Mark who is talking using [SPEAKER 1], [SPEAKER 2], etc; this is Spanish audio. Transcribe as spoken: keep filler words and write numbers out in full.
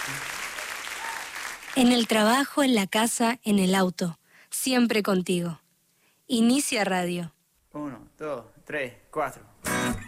[SPEAKER 1] En el trabajo, en la casa, en el auto, siempre contigo. Inicia Radio.
[SPEAKER 2] Uno, dos, tres, cuatro.